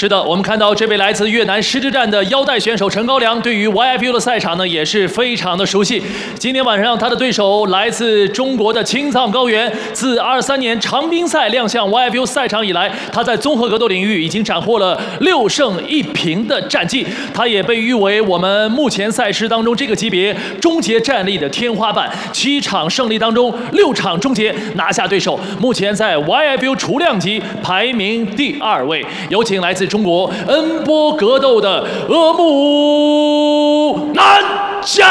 是的，我们看到这位来自越南狮之战的腰带选手陈高粱，对于 YFU 的赛场呢也是非常的熟悉。今天晚上他的对手来自中国的青藏高原，自23年长滨赛亮相 YFU 赛场以来，他在综合格斗领域已经斩获了6胜1平的战绩。他也被誉为我们目前赛事当中这个级别终结战力的天花板。7场胜利当中6场终结拿下对手，目前在 YFU 雏量级排名第2位。有请来自中国恩波格斗的阿木南加。